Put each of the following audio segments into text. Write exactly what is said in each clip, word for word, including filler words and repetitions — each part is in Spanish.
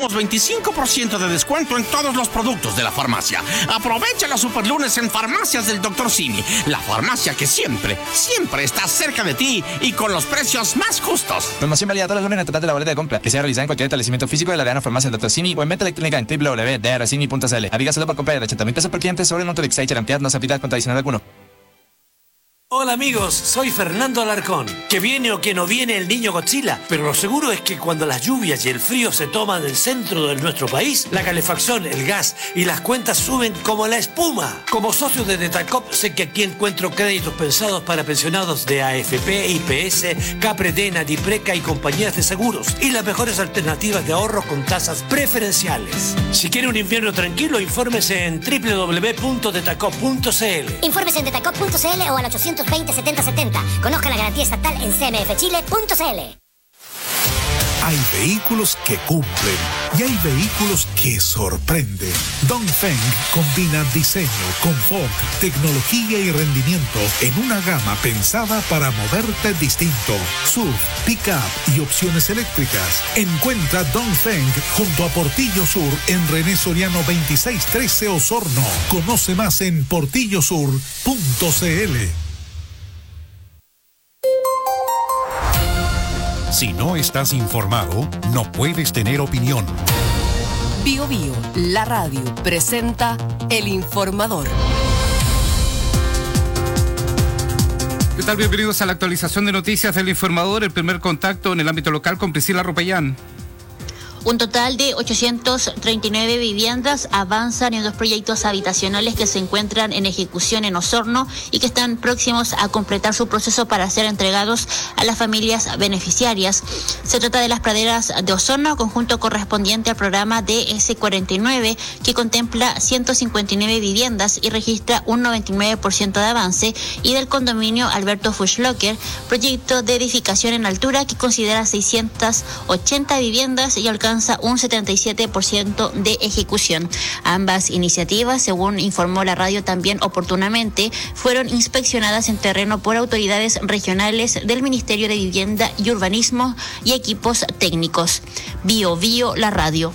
tenemos veinticinco por ciento de descuento en todos los productos de la farmacia. Aprovecha los superlunes en Farmacias del doctor Simi, la farmacia que siempre, siempre está cerca de ti y con los precios más justos. Promoción válida todos los lunes en el total de la boleta de compra, que sea realizada en cualquier establecimiento físico de la Verano Farmacia del doctor Simi o en venta electrónica en w w w punto d r simi punto c l. Aplica solo por compra de ochenta mil pesos por cliente sobre un Autolix y cantidad no se aplica contra adicional alguno. Hola amigos, soy Fernando Alarcón. Que viene o que no viene el niño Godzilla, pero lo seguro es que cuando las lluvias y el frío se toman el centro de nuestro país, la calefacción, el gas y las cuentas suben como la espuma. Como socio de Detacop sé que aquí encuentro créditos pensados para pensionados de A F P, I P S, Capredena, Dipreca y compañías de seguros y las mejores alternativas de ahorro con tasas preferenciales. Si quiere un invierno tranquilo, infórmese en w w w punto detacop punto c l. Infórmese en detacop punto c l o al ochocientos veinte setenta setenta. Conozca la garantía estatal en c m f chile punto c l. Hay vehículos que cumplen y hay vehículos que sorprenden. Dongfeng combina diseño, confort, tecnología y rendimiento en una gama pensada para moverte distinto. S U V, pick-up y opciones eléctricas. Encuentra Dongfeng junto a Portillo Sur en René Soriano veintiséis trece Osorno. Conoce más en portillo sur punto c l. Si no estás informado, no puedes tener opinión. Bio Bio, la radio, presenta El Informador. ¿Qué tal? Bienvenidos a la actualización de noticias del Informador, el primer contacto en el ámbito local con Priscila Ropellán. Un total de ochocientas treinta y nueve viviendas avanzan en dos proyectos habitacionales que se encuentran en ejecución en Osorno y que están próximos a completar su proceso para ser entregados a las familias beneficiarias. Se trata de las praderas de Osorno, conjunto correspondiente al programa D S cuarenta y nueve, que contempla ciento cincuenta y nueve viviendas y registra un noventa y nueve por ciento de avance, y del condominio Alberto Fuschlocker, proyecto de edificación en altura que considera seiscientas ochenta viviendas y alcanza un setenta y siete por ciento de ejecución. Ambas iniciativas, según informó la radio también oportunamente, fueron inspeccionadas en terreno por autoridades regionales del Ministerio de Vivienda y Urbanismo y equipos técnicos. Bio Bio, la radio.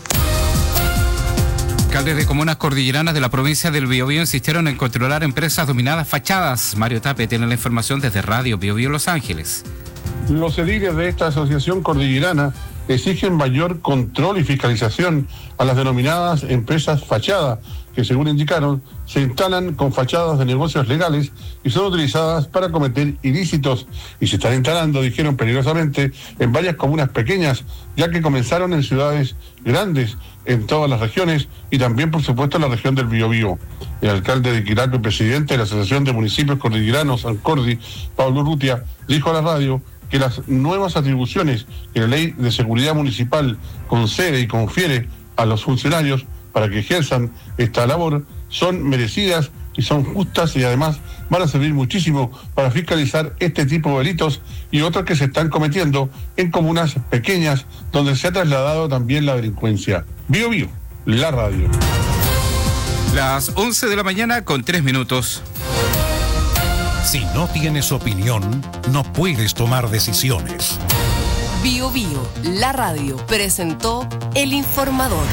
Alcaldes de comunas cordilleranas de la provincia del Biobío insistieron en controlar empresas dominadas fachadas. Mario Tape tiene la información desde Radio Biobío Los Ángeles. Los ediles de esta asociación cordillerana exigen mayor control y fiscalización a las denominadas empresas fachadas, que según indicaron, se instalan con fachadas de negocios legales y son utilizadas para cometer ilícitos, y se están instalando, dijeron peligrosamente, en varias comunas pequeñas, ya que comenzaron en ciudades grandes en todas las regiones y también, por supuesto, en la región del Biobío. El alcalde de Quiraco y presidente de la Asociación de Municipios Cordilleranos, Ancordi, Pablo Urrutia, dijo a la radio que las nuevas atribuciones que la Ley de Seguridad Municipal concede y confiere a los funcionarios para que ejerzan esta labor son merecidas y son justas, y además van a servir muchísimo para fiscalizar este tipo de delitos y otros que se están cometiendo en comunas pequeñas donde se ha trasladado también la delincuencia. Bio Bio, la radio. Las once de la mañana con tres minutos. Si no tienes opinión, no puedes tomar decisiones. Bio Bio, la radio, presentó El Informador.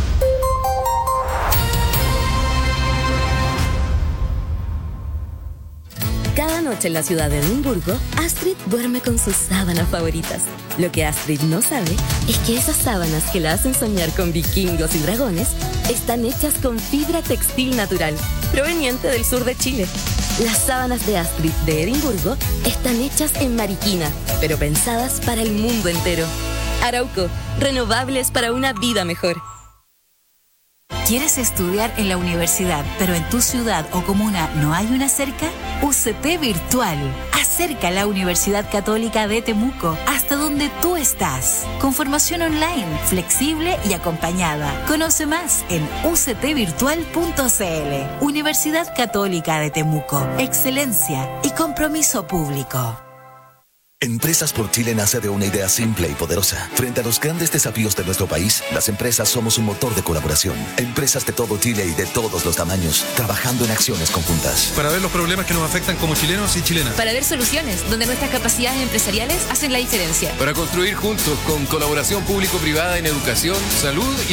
Cada noche en la ciudad de Edimburgo, Astrid duerme con sus sábanas favoritas. Lo que Astrid no sabe es que esas sábanas que la hacen soñar con vikingos y dragones están hechas con fibra textil natural, proveniente del sur de Chile. Las sábanas de Astrid de Edimburgo están hechas en Mariquina, pero pensadas para el mundo entero. Arauco, renovables para una vida mejor. ¿Quieres estudiar en la universidad, pero en tu ciudad o comuna no hay una cerca? U C T Virtual. Acerca a la Universidad Católica de Temuco hasta donde tú estás. Con formación online, flexible y acompañada. Conoce más en u c t virtual punto c l. Universidad Católica de Temuco. Excelencia y compromiso público. Empresas por Chile nace de una idea simple y poderosa. Frente a los grandes desafíos de nuestro país, las empresas somos un motor de colaboración. Empresas de todo Chile y de todos los tamaños, trabajando en acciones conjuntas. Para ver los problemas que nos afectan como chilenos y chilenas. Para ver soluciones donde nuestras capacidades empresariales hacen la diferencia. Para construir juntos con colaboración público-privada en educación, salud y